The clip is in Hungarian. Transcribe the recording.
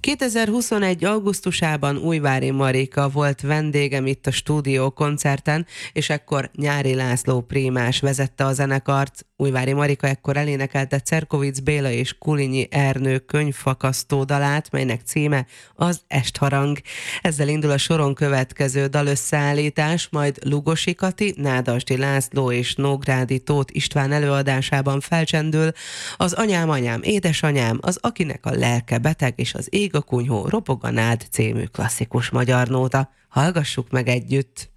2021. augusztusában Újvári Marika volt vendégem itt a Stúdió koncerten, és ekkor Nyári László prímás vezette a zenekart. Újvári Marika ekkor elénekelte Cerkovics Béla és Kulinyi Ernő könyvfakasztó dalát, melynek címe az Estharang. Ezzel indul a soron következő dalösszeállítás, majd Lugosi Kati, Nádasdy László és Nógrádi Tóth István előadásában felcsendül az Anyám, anyám, édesanyám, az Akinek a lelke beteg és az Ég a kunyhó, ropog a nád című klasszikus magyar nóta. Hallgassuk meg együtt!